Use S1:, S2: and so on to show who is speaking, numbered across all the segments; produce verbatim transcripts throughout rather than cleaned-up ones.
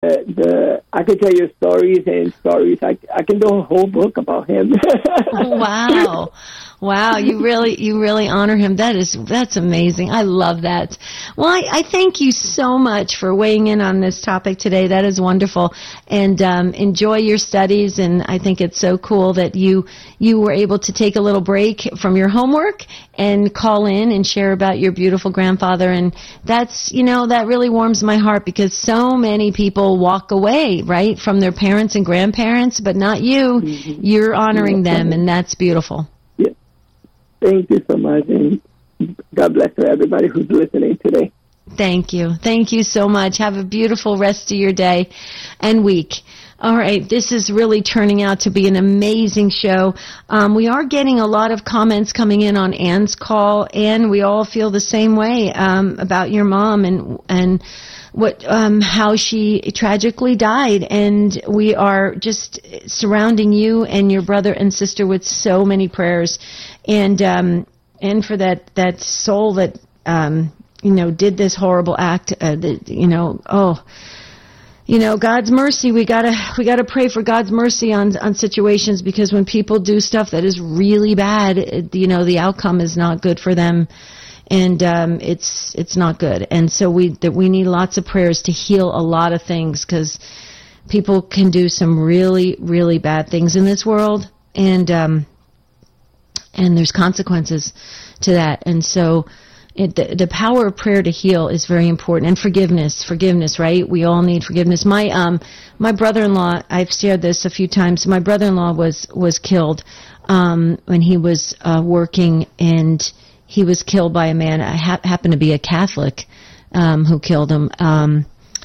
S1: the, the I could tell you stories and stories. I, I can do a whole book about him.
S2: Wow. Wow, you really, you really honor him. That is, that's amazing. I love that. Well, I, I thank you so much for weighing in on this topic today. That is wonderful. And, um, enjoy your studies. And I think it's so cool that you, you were able to take a little break from your homework and call in and share about your beautiful grandfather. And that's, you know, that really warms my heart because so many people walk away, right, from their parents and grandparents, but not you. Mm-hmm. You're honoring them, and that's beautiful.
S1: Thank you so much, and God bless for everybody who's listening today.
S2: Thank you. Thank you so much. Have a beautiful rest of your day and week. All right, this is really turning out to be an amazing show. Um, we are getting a lot of comments coming in on Ann's call, and we all feel the same way um, about your mom and and what um, how she tragically died. And we are just surrounding you and your brother and sister with so many prayers. And um, and for that, that soul that, um, you know, did this horrible act, uh, that, you know, oh, you know, God's mercy, we gotta, we gotta pray for God's mercy on, on situations, because when people do stuff that is really bad, it, you know, the outcome is not good for them. And, um, it's, it's not good. And so we, that we need lots of prayers to heal a lot of things, because people can do some really, really bad things in this world. And, um, and there's consequences to that. And so it, the, the power of prayer to heal is very important. And forgiveness, forgiveness, right? We all need forgiveness. My, um, my brother-in-law, I've shared this a few times. My brother-in-law was, was killed, um, when he was, uh, working, and he was killed by a man. I ha- happened to be a Catholic, um, who killed him. Um,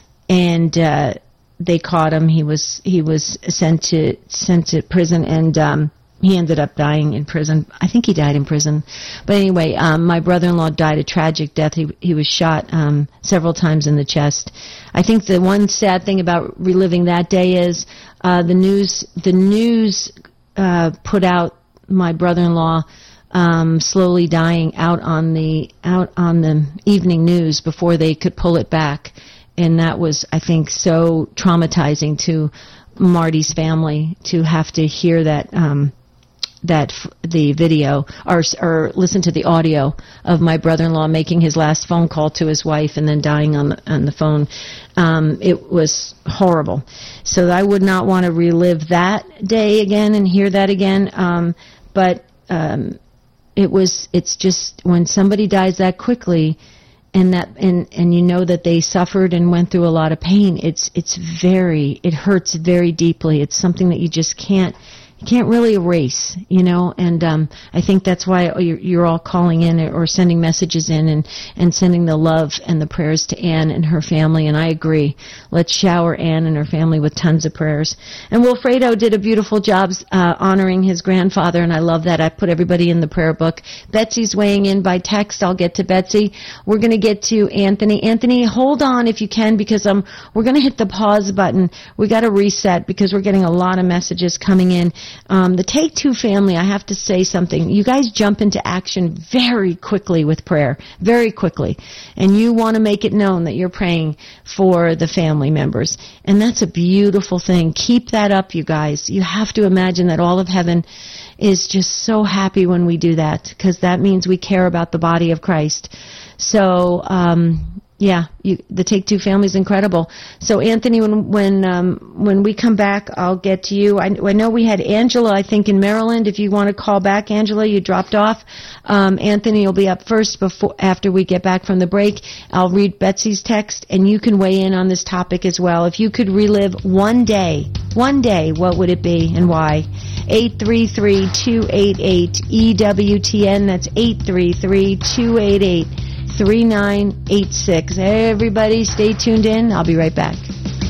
S2: and, uh, they caught him. He was, he was sent to, sent to prison, and, um, he ended up dying in prison. I think he died in prison. But anyway, um, my brother-in-law died a tragic death. He he was shot um, several times in the chest. I think the one sad thing about reliving that day is uh, the news. The news uh, put out my brother-in-law um, slowly dying out on the out on the evening news before they could pull it back, and that was, I think, so traumatizing to Marty's family to have to hear that. Um, that f- the video or, or listen to the audio of my brother-in-law making his last phone call to his wife and then dying on the, on the phone. Um, it was horrible. So I would not want to relive that day again and hear that again. Um, but, um, it was, it's just when somebody dies that quickly and that, and, and you know that they suffered and went through a lot of pain, it's, it's very, it hurts very deeply. It's something that you just can't, can't really erase, you know, and um, I think that's why you're, you're all calling in or sending messages in and, and sending the love and the prayers to Ann and her family, and I agree. Let's shower Ann and her family with tons of prayers. And Wilfredo did a beautiful job uh, honoring his grandfather, and I love that. I put everybody in the prayer book. Betsy's weighing in by text. I'll get to Betsy. We're going to get to Anthony. Anthony, hold on if you can, because um, we're going to hit the pause button. We got to reset because we're getting a lot of messages coming in. Um, the Take Two family, I have to say something. You guys jump into action very quickly with prayer, very quickly. And you want to make it known that you're praying for the family members. And that's a beautiful thing. Keep that up, you guys. You have to imagine that all of heaven is just so happy when we do that, because that means we care about the body of Christ. So, um... Yeah, you, the Take Two family is incredible. So, Anthony, when when um, when we come back, I'll get to you. I, I know we had Angela, I think, in Maryland. If you want to call back, Angela, you dropped off. Um, Anthony will be up first before after we get back from the break. I'll read Betsy's text, and you can weigh in on this topic as well. If you could relive one day, one day, what would it be and why? eight three three, two eight eight, E W T N. That's eight three three, two eight eight, three nine eight six. Everybody stay tuned in. I'll be right back.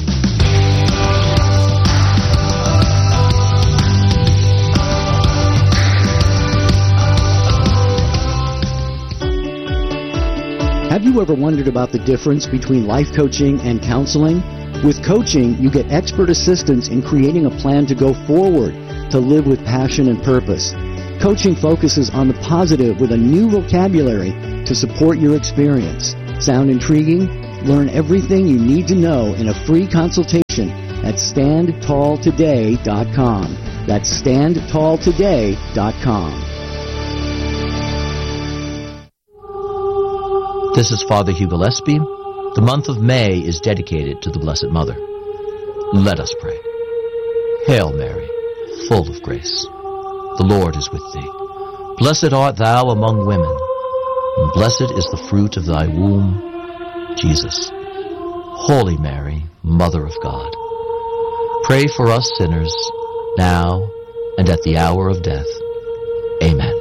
S3: Have you ever wondered about the difference between life coaching and counseling? With coaching, you get expert assistance in creating a plan to go forward, to live with passion and purpose. Coaching focuses on the positive with a new vocabulary to support your experience. Sound intriguing? Learn everything you need to know in a free consultation at stand tall today dot com. That's stand tall today dot com.
S4: This is Father Hugh Gillespie. The month of May is dedicated to the Blessed Mother. Let us pray. Hail Mary, full of grace. The Lord is with thee. Blessed art thou among women, and blessed is the fruit of thy womb, Jesus. Holy Mary, Mother of God, pray for us sinners, now and at the hour of death. Amen.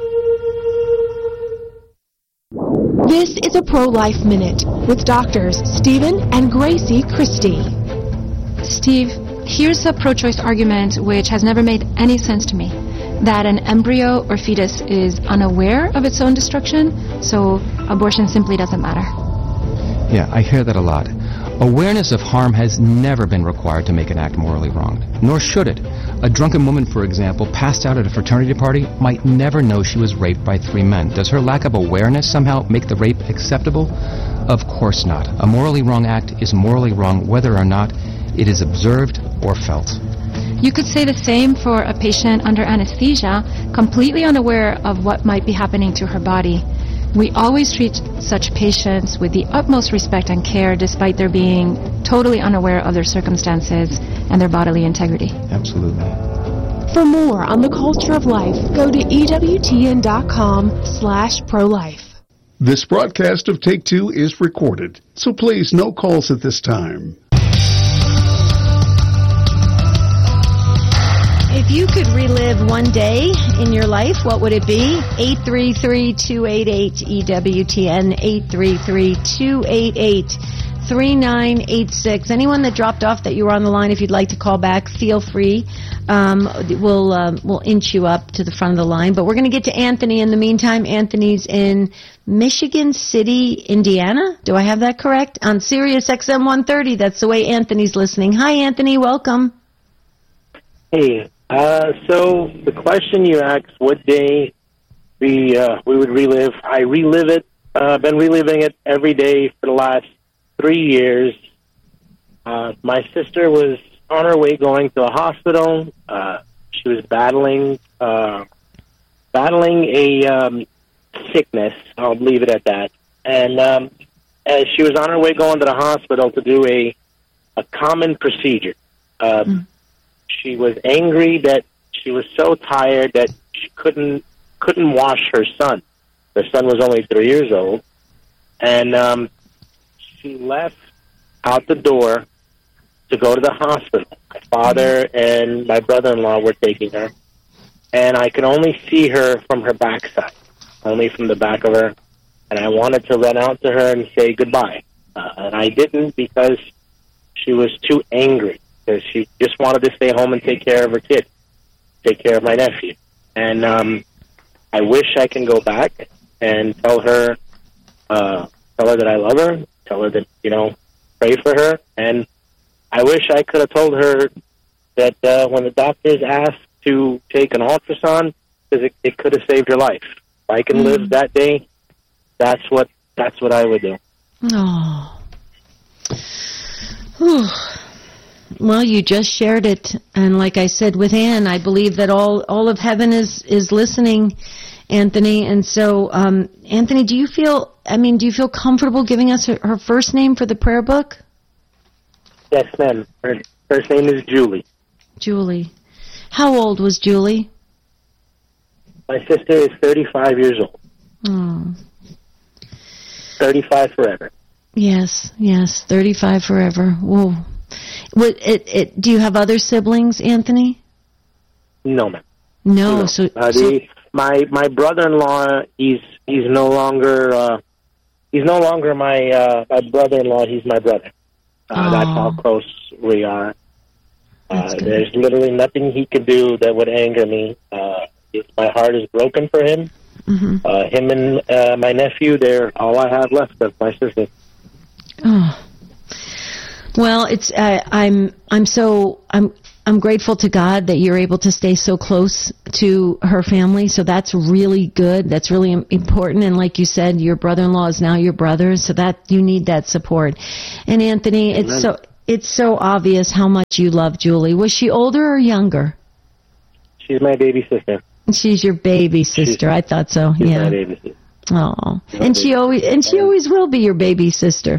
S5: This is a Pro-Life Minute with doctors Stephen and Gracie Christie.
S6: Steve, here's a pro-choice argument which has never made any sense to me. That an embryo or fetus is unaware of its own destruction, so abortion simply doesn't matter.
S7: Yeah, I hear that a lot. Awareness of harm has never been required to make an act morally wrong, nor should it. A drunken woman, for example, passed out at a fraternity party might never know she was raped by three men. Does her lack of awareness somehow make the rape acceptable? Of course not. A morally wrong act is morally wrong whether or not it is observed or felt.
S6: You could say the same for a patient under anesthesia, completely unaware of what might be happening to her body. We always treat such patients with the utmost respect and care despite their being totally unaware of their circumstances and their bodily integrity.
S7: Absolutely.
S5: For more on the culture of life, go to E W T N dot com slash pro-life.
S8: This broadcast of Take Two is recorded, so please no calls at this time.
S2: If you could relive one day in your life, what would it be? eight three three, two eight eight, E W T N, eight three three, two eight eight, three nine eight six. Anyone that dropped off that you were on the line, if you'd like to call back, feel free. Um, we'll, uh, we'll inch you up to the front of the line. But we're going to get to Anthony in the meantime. Anthony's in Michigan City, Indiana. Do I have that correct? On Sirius X M one thirty. That's the way Anthony's listening. Hi, Anthony. Welcome.
S9: Hey. Uh, so the question you asked, what day we uh, we would relive? I relive it. Uh, I've been reliving it every day for the last three years. Uh, my sister was on her way going to a hospital. Uh, she was battling uh, battling a um, sickness. I'll leave it at that. And um, as she was on her way going to the hospital to do a a common procedure. Uh, mm. She was angry that she was so tired that she couldn't couldn't wash her son. Her son was only three years old, and um, she left out the door to go to the hospital. My father and my brother-in-law were taking her, and I could only see her from her backside, only from the back of her. And I wanted to run out to her and say goodbye, uh, and I didn't because she was too angry. Because she just wanted to stay home and take care of her kid, take care of my nephew. And um, I wish I can go back and tell her, uh, tell her that I love her, tell her that, you know, pray for her. And I wish I could have told her that uh, when the doctors asked to take an ultrasound, because it, it could have saved her life. If I can mm. live that day, that's what that's what I would do.
S2: Oh. Well, you just shared it, and like I said with Anne, I believe that all, all of heaven is, is listening, Anthony. And so, um, Anthony, do you feel, I mean, do you feel comfortable giving us her, her first name for the prayer book?
S9: Yes, ma'am. Her first name is Julie.
S2: Julie. How old was Julie?
S9: My sister is thirty-five years old.
S2: Oh.
S9: thirty-five forever.
S2: Yes, yes, thirty-five forever. Whoa. What, it, it, do you have other siblings, Anthony?
S9: No, ma'am.
S2: No,
S9: no.
S2: so,
S9: uh, the,
S2: so
S9: my my brother-in-law, he's he's no longer uh, he's no longer my uh, my brother-in-law. He's my brother. Uh,
S2: oh.
S9: That's how close we are. Uh, there's literally nothing he could do that would anger me. Uh, my heart is broken for him. Mm-hmm. Uh, him and uh, my nephew, they're all I have left of my sister.
S2: Oh. Well, it's uh, I'm I'm so I'm I'm grateful to God that you're able to stay so close to her family. So that's really good. That's really important. And like you said, your brother-in-law is now your brother, so that you need that support. And Anthony, Amen. it's so it's so obvious how much you love Julie. Was she older or younger?
S9: She's my baby sister.
S2: She's your baby sister.
S9: She's,
S2: I thought so.
S9: She's
S2: yeah.
S9: my baby sister.
S2: Oh, and she always and she always will be your baby sister.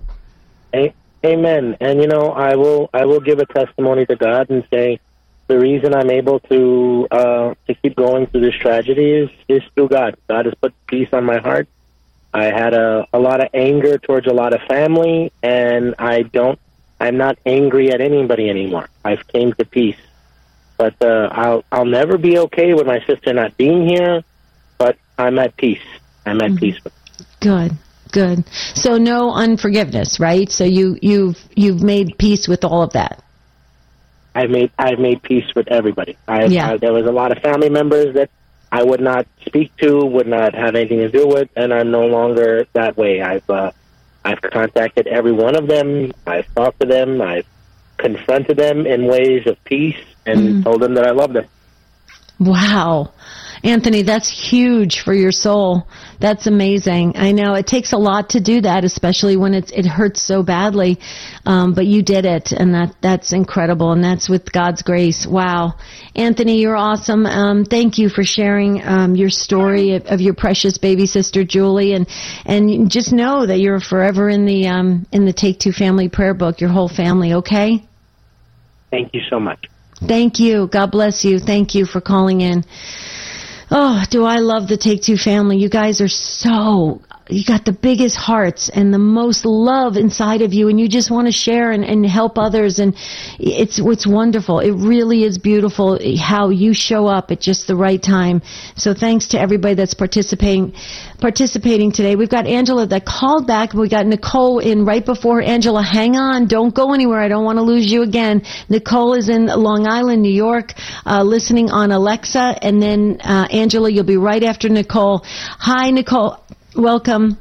S9: Hey. Amen. And you know, I will I will give a testimony to God and say the reason I'm able to uh, to keep going through this tragedy is, is through God. God has put peace on my heart. I had a, a lot of anger towards a lot of family, and I don't I'm not angry at anybody anymore. I've came to peace. But uh, I'll I'll never be okay with my sister not being here, but I'm at peace. I'm at mm-hmm. peace with her.
S2: Good. Good. So no unforgiveness, right? So you, you've you've made peace with all of that.
S9: I've made I've made peace with everybody. I,
S2: yeah.
S9: I, there was a lot of family members that I would not speak to, would not have anything to do with, and I'm no longer that way. I've uh, I've contacted every one of them. I've talked to them. I've confronted them in ways of peace and mm. told them that I love them.
S2: Wow. Anthony, that's huge for your soul. That's amazing. I know it takes a lot to do that, especially when it's, it hurts so badly. Um, but you did it, and that, that's incredible, and that's with God's grace. Wow. Anthony, you're awesome. Um, thank you for sharing um, your story of, of your precious baby sister, Julie, and, and just know that you're forever in the, um, in the Take Two Family Prayer Book, your whole family, okay?
S9: Thank you so much.
S2: Thank you. God bless you. Thank you for calling in. Oh, do I love the Take Two family. You guys are so, you got the biggest hearts and the most love inside of you, and you just want to share and, and help others, and it's, it's wonderful. It really is beautiful how you show up at just the right time. So thanks to everybody that's participating, participating today. We've got Angela that called back. We got Nicole in right before. Angela, hang on. Don't go anywhere. I don't want to lose you again. Nicole is in Long Island, New York, uh, listening on Alexa, and then, uh, Angela, you'll be right after Nicole. Hi, Nicole. Welcome.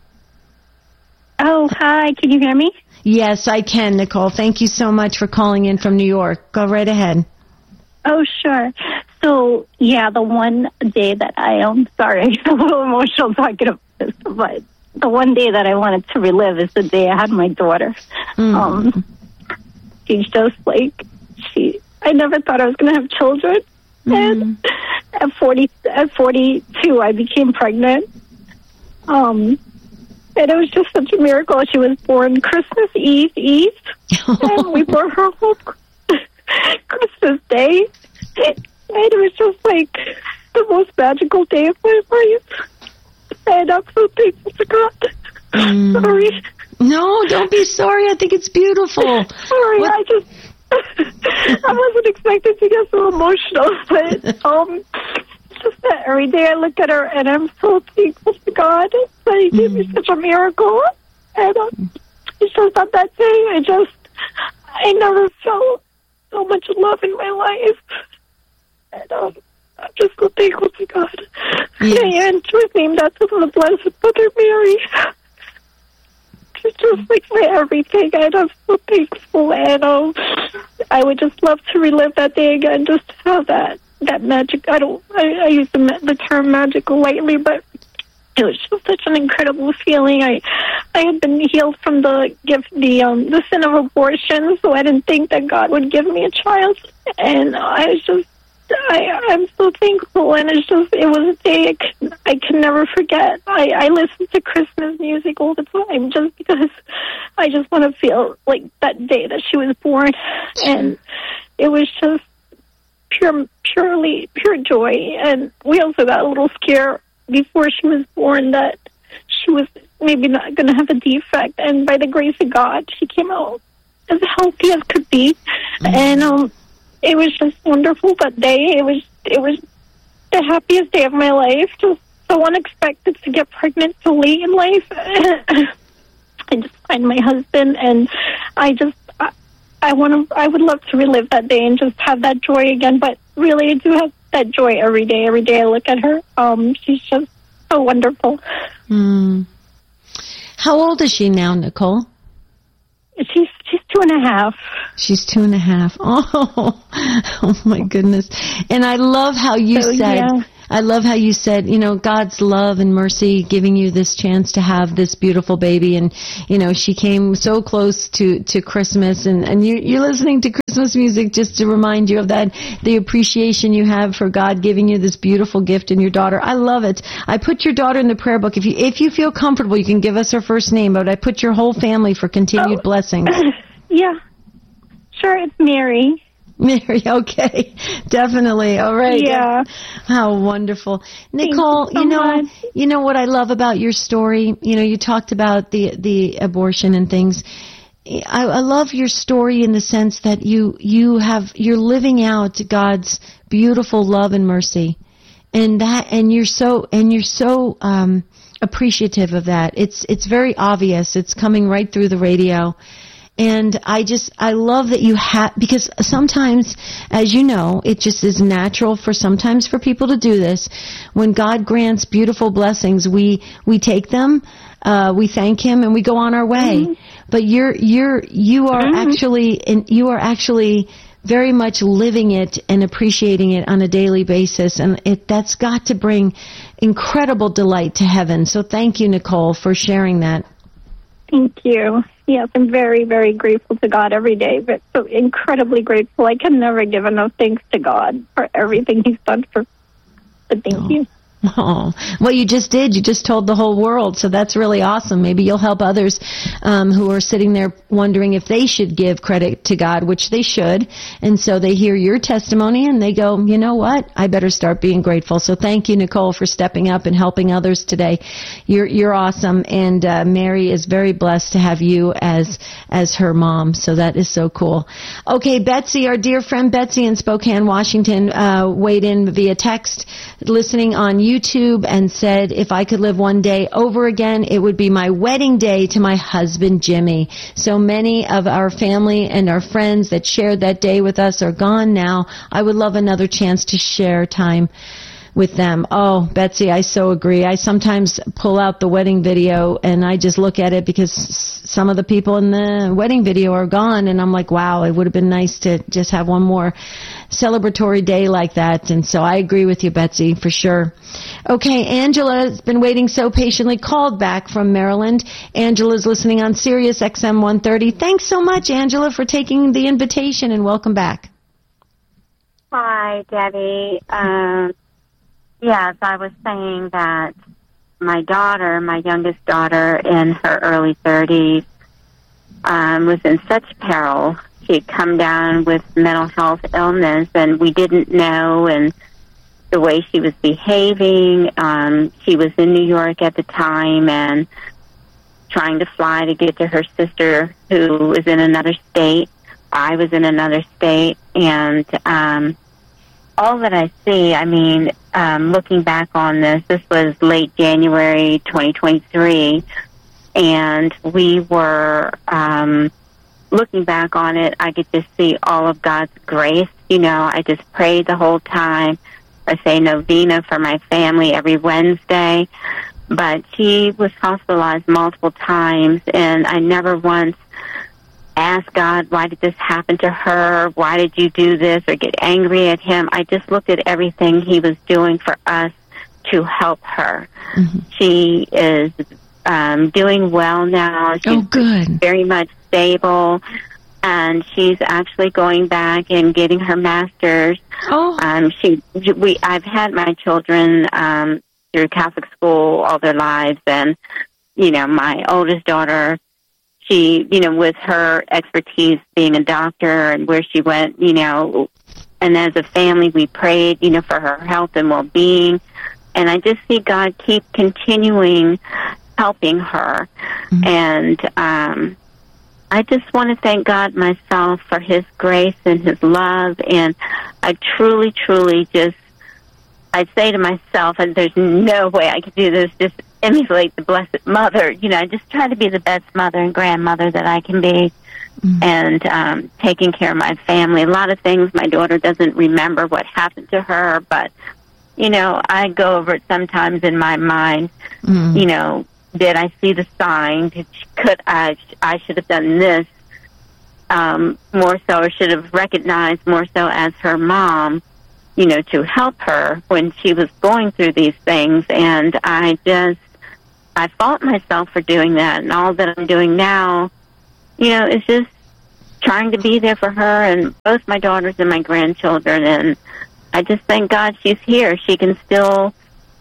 S10: Oh, hi. Can you hear me?
S2: Yes, I can, Nicole. Thank you so much for calling in from New York. Go right ahead.
S10: Oh, sure. So, yeah, the one day that I am, sorry, I'm a little emotional talking about this, but the one day that I wanted to relive is the day I had my daughter. Mm. Um, she's just like, she, I never thought I was going to have children. Mm. And at forty, at forty-two, I became pregnant. Um, and it was just such a miracle. She was born Christmas Eve Eve, and we brought her home Christmas Day. And it was just like the most magical day of my life. And I'm so thankful to God. Mm. Sorry.
S2: No, don't be sorry. I think it's beautiful.
S10: Sorry, what? I just... I wasn't expecting to get so emotional, but um, it's just that every day I look at her and I'm so thankful to God that He gave mm. me such a miracle. And um, it's just that that day, I just, I never felt so much love in my life. And um, I'm just so thankful to God. Yes. And she was named after the Blessed Mother Mary. It's just like my everything, and I'm so thankful, and um, I would just love to relive that day again, just to have that, that magic. I don't, I, I use the, the term magical lightly, but it was just such an incredible feeling. I, I had been healed from the gift, the um, the sin of abortion, so I didn't think that God would give me a child, and I was just, I, I'm so thankful, and it's just, it was a day I can, I can never forget. I, I listen to Christmas music all the time just because I just want to feel like that day that she was born, and it was just pure, purely, pure joy. And we also got a little scared before she was born that she was maybe not going to have a defect, and by the grace of God, she came out as healthy as could be, mm-hmm. and um. It was just wonderful that day. It was it was the happiest day of my life. Just so unexpected to get pregnant so late in life. I just find my husband, and I just I, I want to. I would love to relive that day and just have that joy again. But really, I do have that joy every day. Every day I look at her. Um, she's just so wonderful.
S2: Mm. How old is she now, Nicole?
S10: She's she's and a half.
S2: She's two and a half. Oh, oh my goodness. And I love how you
S10: so,
S2: said,
S10: yeah.
S2: I love how you said, you know, God's love and mercy giving you this chance to have this beautiful baby. And, you know, she came so close to, to Christmas. And, and you, you're listening to Christmas music just to remind you of that, the appreciation you have for God giving you this beautiful gift in your daughter. I love it. I put your daughter in the prayer book. If you, if you feel comfortable, you can give us her first name, but I put your whole family for continued
S10: oh.
S2: blessings.
S10: Yeah. Sure, it's Mary.
S2: Mary, okay. Definitely. All right.
S10: Yeah.
S2: How wonderful. Nicole,
S10: you, so
S2: you know,
S10: much.
S2: you know what I love about your story? You know, you talked about the, the abortion and things. I, I love your story in the sense that you, you have, you're living out God's beautiful love and mercy. And that, and you're so, and you're so, um, appreciative of that. It's, it's very obvious. It's coming right through the radio. And I just, I love that you have, because sometimes, as you know, it just is natural for sometimes for people to do this. When God grants beautiful blessings, we, we take them, uh, we thank Him, and we go on our way. Mm-hmm. But you're, you're, you are mm-hmm. actually, and you are actually very much living it and appreciating it on a daily basis. And it, that's got to bring incredible delight to heaven. So thank you, Nicole, for sharing that.
S10: Thank you. Yes, I'm very, very grateful to God every day, but so incredibly grateful. I can never give enough thanks to God for everything He's done for. But thank
S2: oh.
S10: you.
S2: Oh, well, you just did. You just told the whole world, so that's really awesome. Maybe you'll help others um, who are sitting there wondering if they should give credit to God, which they should. And so they hear your testimony and they go, you know what? I better start being grateful. So thank you, Nicole, for stepping up and helping others today. You're you're awesome, and uh, Mary is very blessed to have you as as her mom. So that is so cool. Okay, Betsy, our dear friend Betsy in Spokane, Washington, uh, weighed in via text, listening on YouTube. YouTube and said, if I could live one day over again, it would be my wedding day to my husband, Jimmy. So many of our family and our friends that shared that day with us are gone now. I would love another chance to share time with them. Oh, Betsy, I so agree. I sometimes pull out the wedding video and I just look at it because some of the people in the wedding video are gone, and I'm like, wow, it would have been nice to just have one more celebratory day like that. And so I agree with you, Betsy, for sure. Okay, Angela has been waiting so patiently, called back from Maryland. Angela's listening on Sirius X M one thirty. Thanks so much, Angela, for taking the invitation, and welcome back.
S11: Hi, Debbie. Um, yes, I was saying that my daughter, my youngest daughter in her early thirties, um, was in such peril. She had come down with mental health illness, and we didn't know, and the way she was behaving. Um, she was in New York at the time and trying to fly to get to her sister who was in another state. I was in another state, and um, all that I see, I mean, um, looking back on this, this was late January twenty twenty-three, and we were, um, looking back on it, I could just see all of God's grace. You know, I just prayed the whole time. I say novena for my family every Wednesday, but she was hospitalized multiple times, and I never once asked God, why did this happen to her? Why did you do this? Or get angry at Him. I just looked at everything He was doing for us to help her. Mm-hmm. She is um, doing well now. She's
S2: oh, good.
S11: very much stable. And she's actually going back and getting her master's.
S2: Oh.
S11: Um, she, we, I've had my children um, through Catholic school all their lives, and you know, my oldest daughter, she, you know, with her expertise being a doctor and where she went, you know, and as a family, we prayed, you know, for her health and well-being. And I just see God keep continuing helping her, mm-hmm. and um. I just want to thank God myself for His grace and His love, and I truly, truly just, I say to myself, and there's no way I could do this, just emulate the Blessed Mother. You know, I just try to be the best mother and grandmother that I can be, mm-hmm. and um, taking care of my family. A lot of things my daughter doesn't remember what happened to her, but, you know, I go over it sometimes in my mind, mm-hmm. you know, did I see the sign? Did, could I? I should have done this. um, more so, or should have recognized more so as her mom, you know, to help her when she was going through these things. And I just, I fault myself for doing that. And all that I'm doing now, you know, is just trying to be there for her and both my daughters and my grandchildren. And I just thank God she's here. She can still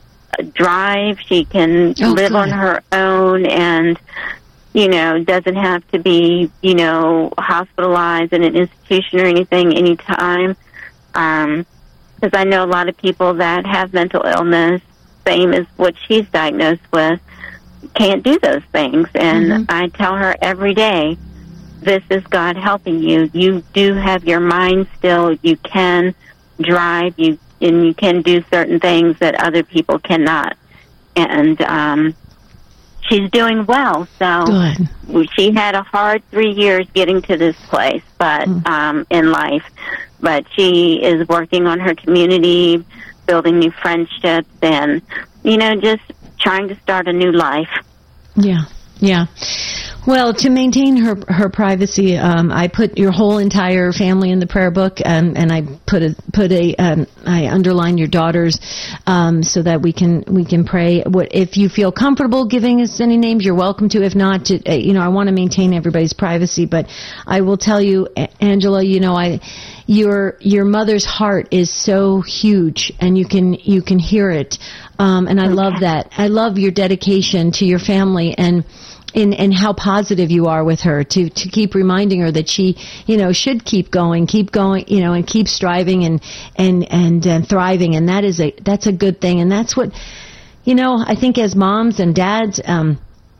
S11: drive. She can
S2: oh,
S11: live
S2: good.
S11: on her own and, you know, doesn't have to be, you know, hospitalized in an institution or anything anytime. Um, because I know a lot of people that have mental illness, same as what she's diagnosed with, can't do those things. And
S2: Mm-hmm.
S11: I tell her every day, this is God helping you. You do have your mind still. You can drive, you and you can do certain things that other people cannot. And um, she's doing well. So
S2: Good.
S11: she had a hard three years getting to this place, but
S2: Mm.
S11: um, in life. But she is working on her community, building new friendships, and, you know, just trying to start a new life.
S2: Yeah, yeah. Well, to maintain her her privacy, um, I put your whole entire family in the prayer book, and, and I put a put a um, I underline your daughters, um, so that we can we can pray. What if you feel comfortable giving us any names, you're welcome to. If not, to, uh, you know, I want to maintain everybody's privacy. But I will tell you, Angela, you know, I your your mother's heart is so huge, and you can you can hear it, um, and I
S11: Okay.
S2: love that. I love your dedication to your family and. In, and how positive you are with her to, to keep reminding her that she, you know, should keep going, keep going, you know, and keep striving and, and, and, and thriving. And that is a, that's a good thing. And that's what, you know, I think as moms and dads, um,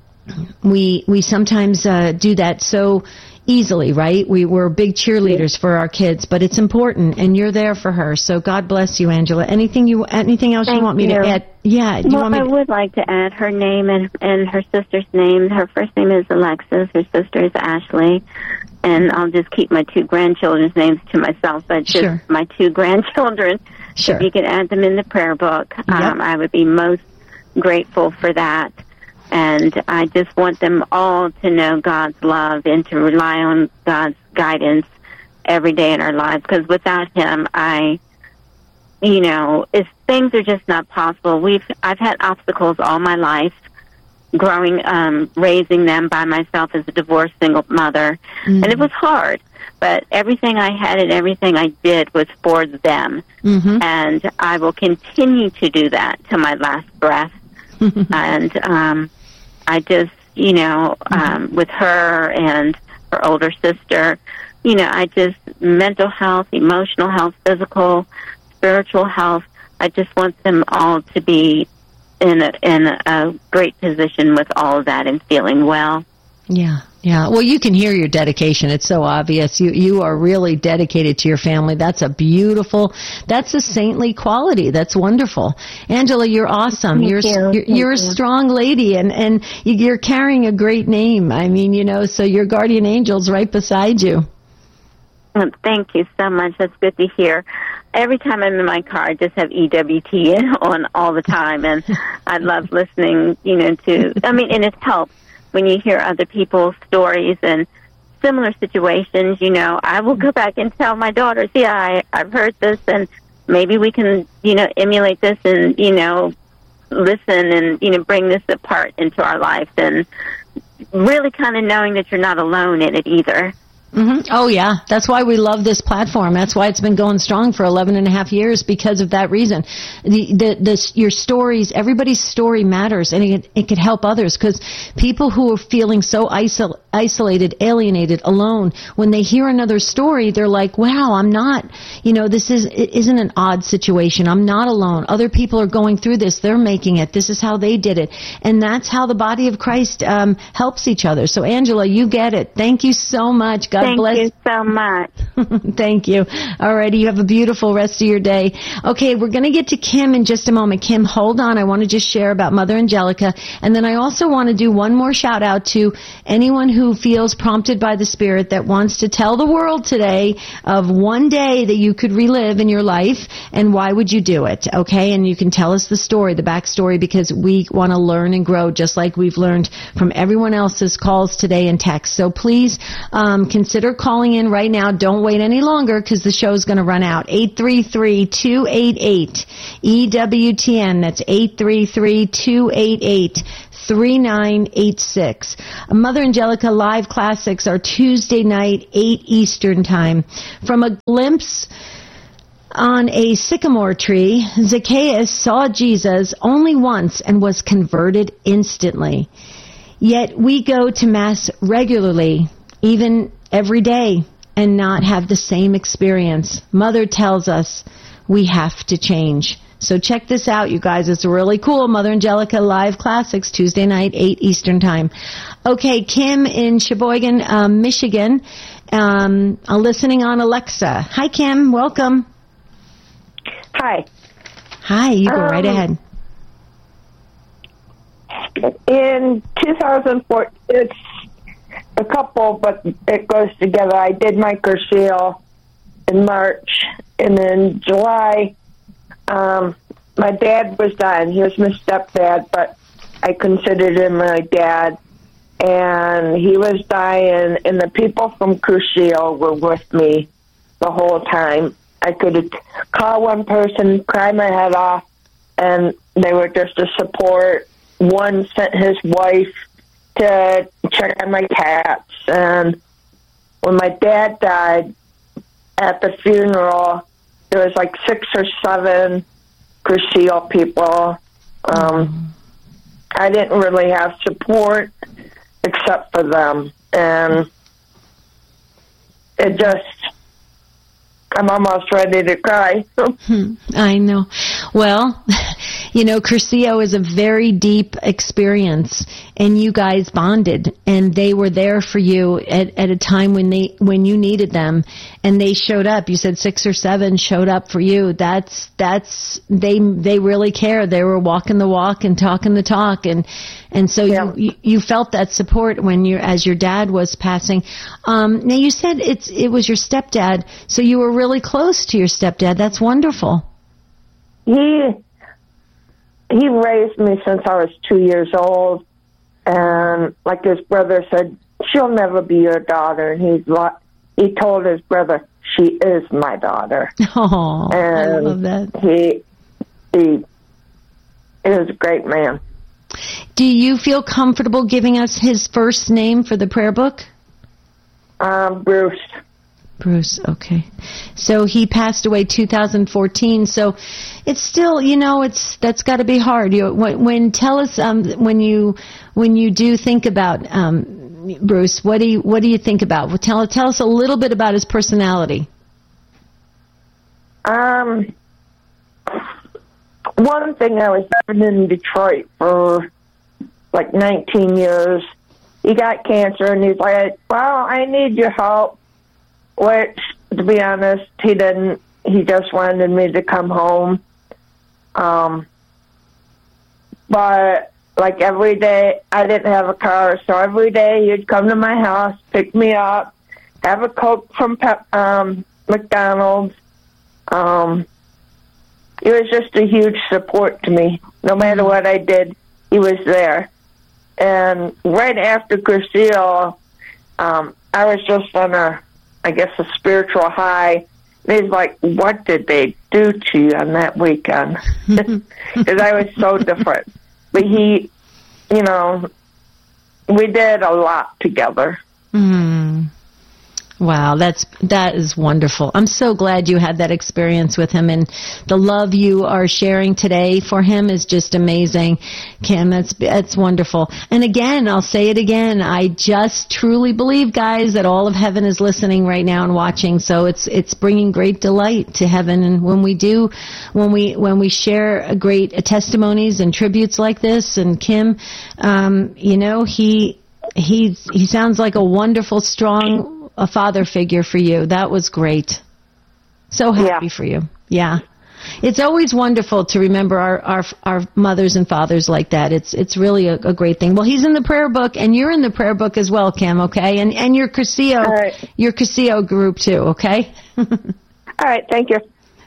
S2: we, we sometimes, uh, do that so easily, right? We were big cheerleaders for our kids, but it's important, and you're there for her. So God bless you, Angela. Anything you, anything else
S11: Thank
S2: you want me
S11: you.
S2: to add? Yeah. Do you
S11: Well,
S2: want me
S11: I
S2: to,
S11: would like to add her name and, and her sister's name. Her first name is Alexis. Her sister is Ashley. And I'll just keep my two grandchildren's names to myself, but just
S2: Sure.
S11: my two grandchildren.
S2: Sure.
S11: If you could add them in the prayer book,
S2: Yep.
S11: um, I would be most grateful for that. And I just want them all to know God's love and to rely on God's guidance every day in our lives. Because without Him, I, you know, if things are just not possible. We've I've had obstacles all my life, growing, um, raising them by myself as a divorced single mother,
S2: Mm-hmm.
S11: and it was hard. But everything I had and everything I did was for them,
S2: mm-hmm.
S11: and I will continue to do that to my last breath. And um, I just, you know, um, with her and her older sister, you know, I just, mental health, emotional health, physical, spiritual health, I just want them all to be in a, in a great position with all of that and feeling well.
S2: Yeah, yeah. Well, you can hear your dedication. It's so obvious. You you are really dedicated to your family. That's a beautiful, that's a saintly quality. That's wonderful. Angela, you're awesome.
S11: Thank
S2: you're
S11: you.
S2: you're,
S11: Thank
S2: you're a
S11: you.
S2: strong lady, and, and you're carrying a great name. I mean, you know, so your guardian angel's right beside you.
S11: Um, thank you so much. That's good to hear. Every time I'm in my car, I just have E W T on all the time, and I love listening, you know, to, I mean, and it helps when you hear other people's stories and similar situations. You know, I will go back and tell my daughters, yeah, I, I've heard this, and maybe we can, you know, emulate this and, you know, listen and, you know, bring this apart into our lives, and really kind of knowing that you're not alone in it either.
S2: Mm-hmm. Oh, yeah. That's why we love this platform. That's why it's been going strong for eleven and a half years, because of that reason. The, the, the, your stories, everybody's story matters, and it, it could help others, because people who are feeling so isol- isolated, alienated, alone, when they hear another story, they're like, wow, I'm not, you know, this is, it isn't an odd situation. I'm not alone. Other people are going through this. They're making it. This is how they did it. And that's how the body of Christ um, helps each other. So, Angela, you get it. Thank you so much. God
S11: Thank
S2: bless.
S11: you so much.
S2: Thank you. All righty. You have a beautiful rest of your day. Okay, we're going to get to Kim in just a moment. Kim, hold on. I want to just share about Mother Angelica. And then I also want to do one more shout out to anyone who feels prompted by the Spirit that wants to tell the world today of one day that you could relive in your life, and why would you do it? Okay, and you can tell us the story, the backstory, because we want to learn and grow just like we've learned from everyone else's calls today and texts. So please um, consider consider calling in right now. Don't wait any longer because the show's going to run out. eight three three, two eight eight, E W T N. That's eight three three, two eight eight, three nine eight six. Mother Angelica Live Classics are Tuesday night, eight Eastern Time. From a glimpse on a sycamore tree, Zacchaeus saw Jesus only once and was converted instantly. Yet we go to Mass regularly, even every day, and not have the same experience. Mother tells us we have to change. So check this out, you guys. It's really cool. Mother Angelica Live Classics, Tuesday night, eight Eastern Time. Okay, Kim in Sheboygan, um, Michigan, um, uh, listening on Alexa. Hi, Kim. Welcome.
S12: Hi.
S2: Hi, you go um, right ahead.
S12: In two thousand four, it's a couple, but it goes together. I did my Cursillo in March, and in July, um, my dad was dying. He was my stepdad, but I considered him my dad, and he was dying, and the people from Cursillo were with me the whole time. I could call one person, cry my head off, and they were just a support. One sent his wife to check on my cats. And when my dad died at the funeral, there was like six or seven Cursillo people. Um, I didn't really have support except for them. And it just... I'm almost ready to cry.
S2: I know. Well, you know, Cursillo is a very deep experience, and you guys bonded, and they were there for you at, at a time when they when you needed them, and they showed up. You said six or seven showed up for you. That's that's they they really care. They were walking the walk and talking the talk, and and so yeah. you you felt that support when you as your dad was passing. Um, now you said it's it was your stepdad, so you were really close to your stepdad. That's wonderful.
S12: He he raised me since I was two years old, and like his brother said, she'll never be your daughter. And he's like, he told his brother, she is my daughter.
S2: Oh,
S12: and
S2: I love that.
S12: He he he was a great man.
S2: Do you feel comfortable giving us his first name for the prayer book?
S12: Um, Bruce.
S2: Bruce, okay. So he passed away two thousand fourteen. So it's still, you know, it's that's got to be hard. You when, when tell us um, when you when you do think about um, Bruce, what do you what do you think about? Well, tell tell us a little bit about his personality.
S12: Um, one thing, I was living in Detroit for like nineteen years. He got cancer, and he's like, "Well, I need your help." Which, to be honest, he didn't. He just wanted me to come home. Um, but, like, every day, I didn't have a car, so every day he'd come to my house, pick me up, have a Coke from Pep, um, McDonald's. Um, he was just a huge support to me. No matter what I did, he was there. And right after Cursillo, um, I was just on a... I guess a spiritual high. And he's like, what did they do to you on that weekend? Because I was so different. But he, you know, we did a lot together.
S2: Mm. Wow, that's that is wonderful. I'm so glad you had that experience with him, and the love you are sharing today for him is just amazing, Kim. That's that's wonderful. And again, I'll say it again. I just truly believe, guys, that all of heaven is listening right now and watching. So it's it's bringing great delight to heaven. And when we do, when we when we share great testimonies and tributes like this, and Kim, um, you know, he he he sounds like a wonderful, strong. A father figure for you. That was great. So happy yeah. for you. Yeah. It's always wonderful to remember our, our our mothers and fathers like that. It's it's really a, a great thing. Well, he's in the prayer book, and you're in the prayer book as well, Kim, okay? And and your Cursillo, right. your Cursillo group too, okay?
S12: All right, thank you.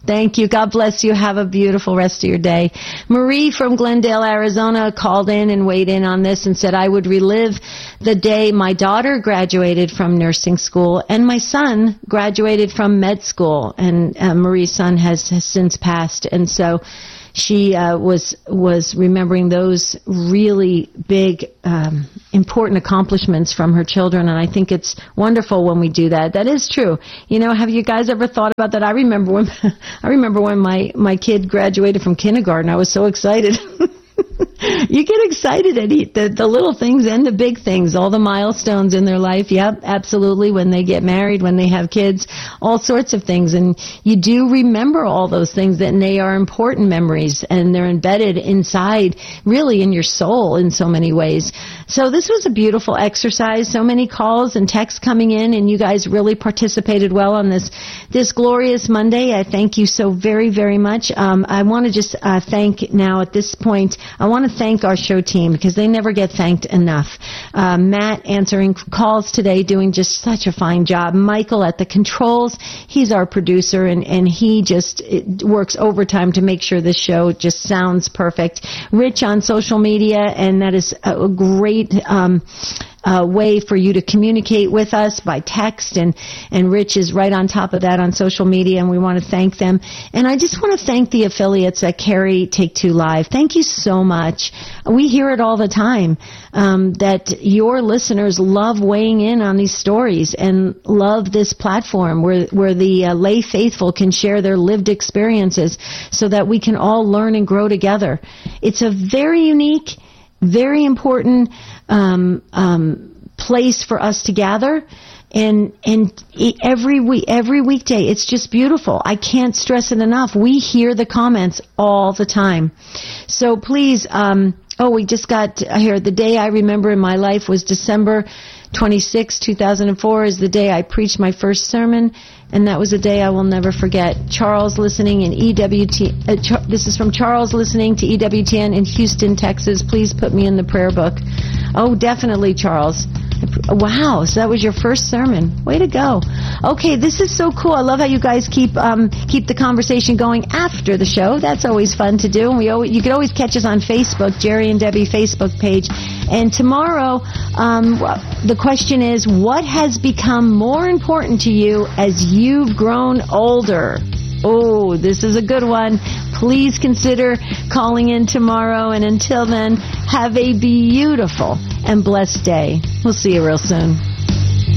S2: Thank you. God bless you. Have a beautiful rest of your day. Marie from Glendale, Arizona called in and weighed in on this and said, I would relive the day my daughter graduated from nursing school and my son graduated from med school. And uh, Marie's son has, has since passed. And so she uh, was was remembering those really big, um, important accomplishments from her children, and I think it's wonderful when we do that. That is true. You know, have you guys ever thought about that? I remember when I remember when my my kid graduated from kindergarten. I was so excited. You get excited at the, the little things and the big things, all the milestones in their life. Yep, absolutely. When they get married, when they have kids, all sorts of things. And you do remember all those things, and they are important memories, and they're embedded inside, really in your soul in so many ways. So this was a beautiful exercise. So many calls and texts coming in, and you guys really participated well on this this glorious Monday. I thank you so very, very much. Um, I want to just uh, thank now at this point, I want to thank our show team because they never get thanked enough. Uh, Matt answering calls today, doing just such a fine job. Michael at the controls, he's our producer, and, and he just works overtime to make sure this show just sounds perfect. Rich on social media, and that is a great um Uh, way for you to communicate with us by text, and, and Rich is right on top of that on social media, and we want to thank them. And I just want to thank the affiliates that carry Take Two Live. Thank you so much. We hear it all the time, um, that your listeners love weighing in on these stories and love this platform where, where the uh, lay faithful can share their lived experiences so that we can all learn and grow together. It's a very unique, very important um, um, place for us to gather, and and every week, every weekday, it's just beautiful. I can't stress it enough. We hear the comments all the time, so please. Um, oh, we just got here. The day I remember in my life was December twenty-sixth, two thousand four. Is the day I preached my first sermon. And that was a day I will never forget. Charles listening in E W T, uh, Char- this is from Charles listening to E W T N in Houston, Texas. Please put me in the prayer book. Oh, definitely, Charles. Wow, so that was your first sermon. Way to go. Okay, this is so cool. I love how you guys keep um, keep the conversation going after the show. That's always fun to do. And we always, you can always catch us on Facebook, Jerry and Debbie Facebook page. And tomorrow, um, the question is, what has become more important to you as you've grown older? Oh, this is a good one. Please consider calling in tomorrow. And until then, have a beautiful and blessed day. We'll see you real soon.